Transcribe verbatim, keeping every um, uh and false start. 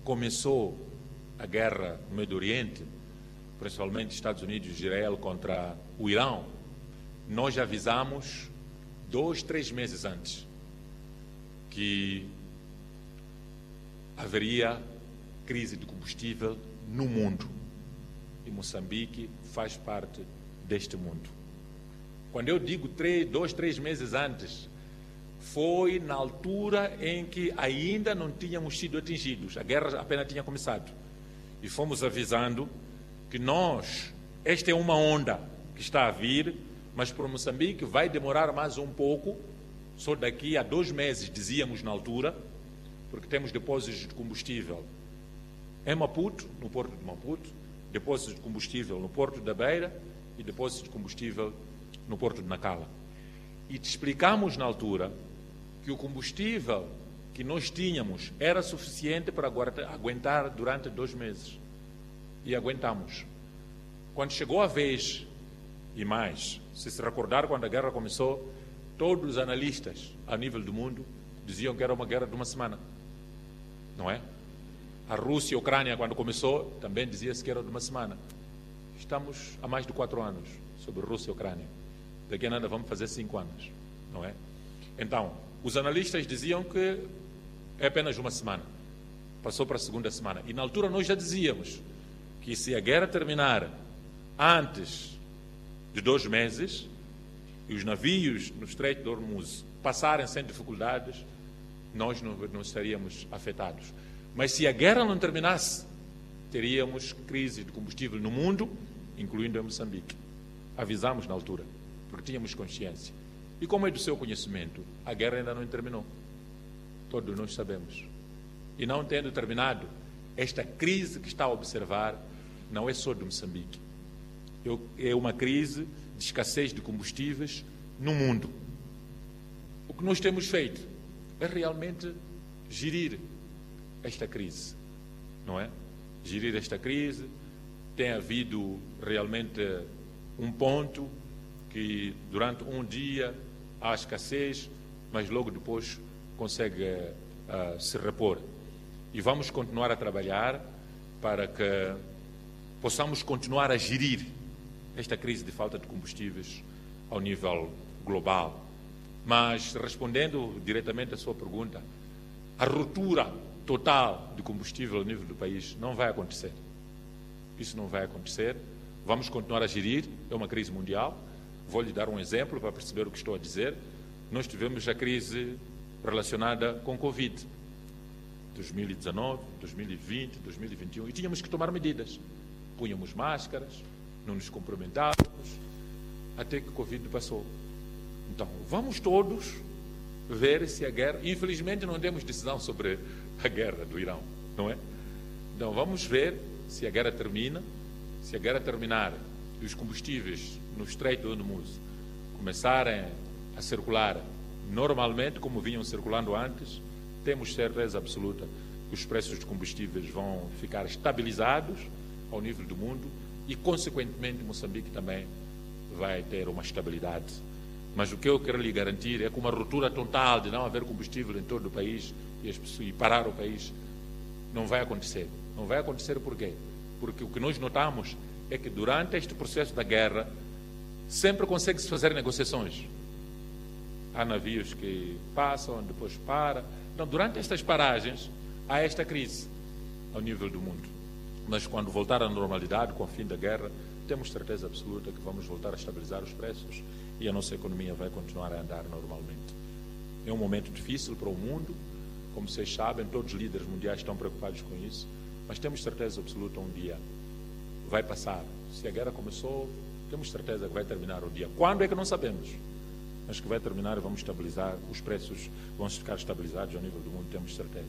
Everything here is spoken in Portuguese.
começou a guerra no Médio Oriente, principalmente Estados Unidos e Israel contra o Irão, nós avisamos dois, três meses antes que haveria crise de combustível no mundo. E Moçambique faz parte deste mundo. Quando eu digo três, dois, três meses antes, foi na altura em que ainda não tínhamos sido atingidos. A guerra apenas tinha começado. E fomos avisando que nós, esta é uma onda que está a vir, mas para Moçambique vai demorar mais um pouco, só daqui a dois meses, dizíamos na altura, porque temos depósitos de combustível em Maputo, no porto de Maputo, depósitos de combustível no porto da Beira e depósitos de combustível no porto de Nacala. E te explicamos na altura que o combustível que nós tínhamos era suficiente para aguentar durante dois meses. E aguentamos. Quando chegou a vez, e mais, se se recordar, quando a guerra começou, todos os analistas a nível do mundo diziam que era uma guerra de uma semana. Não é? A Rússia e a Ucrânia, quando começou, também dizia-se que era de uma semana. Estamos há mais de quatro anos sobre Rússia e Ucrânia. Daqui a nada vamos fazer cinco anos. Não é? Então, os analistas diziam que é apenas uma semana. Passou para a segunda semana. E na altura nós já dizíamos que se a guerra terminar antes de dois meses e os navios no Estreito de Hormuz passarem sem dificuldades, nós não, não estaríamos afetados. Mas se a guerra não terminasse, teríamos crise de combustível no mundo, incluindo em Moçambique. Avisamos na altura, porque tínhamos consciência. E como é do seu conhecimento, a guerra ainda não terminou. Todos nós sabemos. E não tendo terminado, esta crise que está a observar não é só de Moçambique. É uma crise de escassez de combustíveis no mundo. O que nós temos feito é realmente gerir esta crise, não é? Gerir esta crise. Tem havido realmente um ponto que durante um dia há escassez, mas logo depois consegue uh, se repor. E vamos continuar a trabalhar para que possamos continuar a gerir esta crise de falta de combustíveis ao nível global. Mas, respondendo diretamente à sua pergunta, a ruptura total de combustível ao nível do país não vai acontecer. Isso não vai acontecer. Vamos continuar a gerir. É uma crise mundial. Vou-lhe dar um exemplo para perceber o que estou a dizer. Nós tivemos a crise relacionada com Covid. dois mil e dezanove, dois mil e vinte, dois mil e vinte e um. E tínhamos que tomar medidas. Punhamos máscaras, não nos cumprimentávamos, até que o Covid passou. Então, vamos todos ver se a guerra... Infelizmente, não temos decisão sobre a guerra do Irão, não é? Então, vamos ver se a guerra termina. Se a guerra terminar e os combustíveis no Estreito de Hormuz começarem a circular normalmente, como vinham circulando antes, temos certeza absoluta que os preços de combustíveis vão ficar estabilizados ao nível do mundo e, consequentemente, Moçambique também vai ter uma estabilidade. Mas o que eu quero lhe garantir é que uma ruptura total de não haver combustível em todo o país e, as pessoas, e parar o país não vai acontecer. Não vai acontecer por quê? Porque o que nós notamos é que durante este processo da guerra sempre consegue-se fazer negociações. Há navios que passam, depois param. Então, durante estas paragens, há esta crise ao nível do mundo. Mas quando voltar à normalidade, com o fim da guerra, temos certeza absoluta que vamos voltar a estabilizar os preços e a nossa economia vai continuar a andar normalmente. É um momento difícil para o mundo, como vocês sabem, todos os líderes mundiais estão preocupados com isso, mas temos certeza absoluta um dia vai passar. Se a guerra começou, temos certeza que vai terminar o dia. Quando é que não sabemos? Mas que vai terminar e vamos estabilizar, os preços vão ficar estabilizados ao nível do mundo, temos certeza.